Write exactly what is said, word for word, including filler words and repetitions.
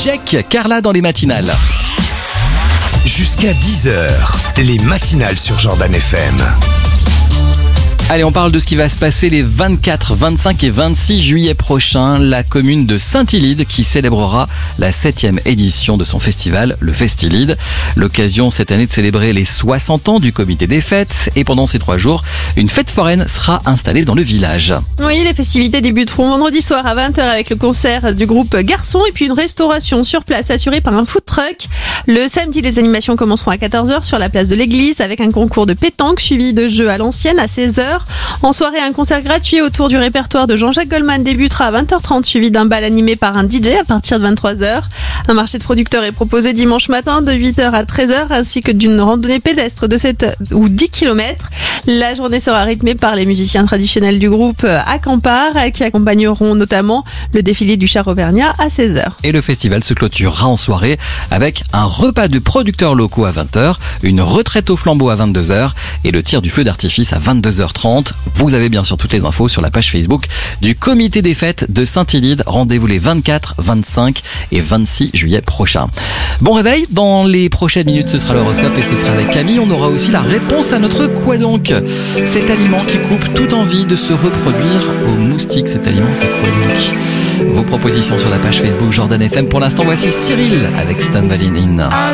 check. Carla dans les matinales. Jusqu'à dix heures, les matinales sur Jordan F M. Allez, on parle de ce qui va se passer les vingt-quatre, vingt-cinq et vingt-six juillet prochains. La commune de Saint-Illide qui célébrera la septième édition de son festival, le Festilide. L'occasion cette année de célébrer les soixante ans du comité des fêtes. Et pendant ces trois jours, une fête foraine sera installée dans le village. Oui, les festivités débuteront vendredi soir à vingt heures avec le concert du groupe Garçon et puis une restauration sur place assurée par un food truck. Le samedi, les animations commenceront à quatorze heures sur la place de l'église avec un concours de pétanque suivi de jeux à l'ancienne à seize heures. En soirée, un concert gratuit autour du répertoire de Jean-Jacques Goldman débutera à vingt heures trente, suivi d'un bal animé par un D J à partir de vingt-trois heures. Un marché de producteurs est proposé dimanche matin de huit heures à treize heures, ainsi que d'une randonnée pédestre de sept ou dix kilomètres. La journée sera rythmée par les musiciens traditionnels du groupe Acampar, qui accompagneront notamment le défilé du char auvergnat à seize heures. Et le festival se clôturera en soirée avec un repas de producteurs locaux à vingt heures, une retraite au flambeau à vingt-deux heures et le tir du feu d'artifice à vingt-deux heures trente. Vous avez bien sûr toutes les infos sur la page Facebook du comité des fêtes de Saint-Illide. Rendez-vous les vingt-quatre, vingt-cinq et vingt-six juillet prochains. Bon réveil, dans les prochaines minutes ce sera l'horoscope et ce sera avec Camille. On aura aussi la réponse à notre quoi donc. Cet aliment qui coupe toute envie de se reproduire aux moustiques. Cet aliment, c'est quoi donc? Vos propositions sur la page Facebook Jordan F M. Pour l'instant, voici Cyril avec Stan Valinin.